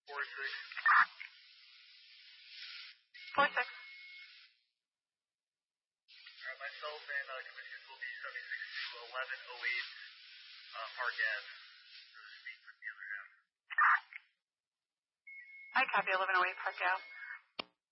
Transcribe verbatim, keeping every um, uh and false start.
Four six. Four six. All right, myself and uh, commissioners will be seventy-six to eleven oh eight uh, Park Ave. So to speak with dealer now. I copy eleven oh eight Park Ave.